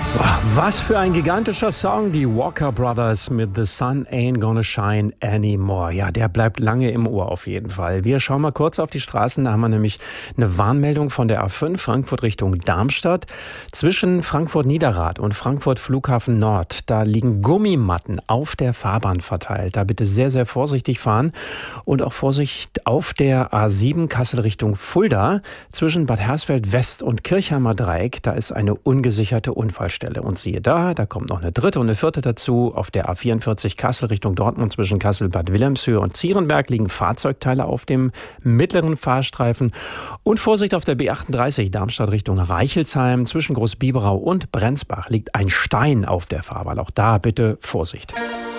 Was für ein gigantischer Song, die Walker Brothers mit The Sun Ain't Gonna Shine Anymore. Ja, der bleibt lange im Ohr auf jeden Fall. Wir schauen mal kurz auf die Straßen. Da haben wir nämlich eine Warnmeldung von der A5 Frankfurt Richtung Darmstadt. Zwischen Frankfurt-Niederrad und Frankfurt Flughafen Nord, da liegen Gummimatten auf der Fahrbahn verteilt. Da bitte sehr, sehr vorsichtig fahren und auch Vorsicht auf der A7 Kassel Richtung Fulda. Zwischen Bad Hersfeld West und Kirchheimer Dreieck, da ist eine ungesicherte Unfallstelle. Und siehe da kommt noch eine dritte und eine vierte dazu. Auf der A44 Kassel Richtung Dortmund zwischen Kassel-Bad Wilhelmshöhe und Zierenberg liegen Fahrzeugteile auf dem mittleren Fahrstreifen. Und Vorsicht auf der B38 Darmstadt Richtung Reichelsheim. Zwischen Großbiberau und Brenzbach liegt ein Stein auf der Fahrbahn. Auch da bitte Vorsicht.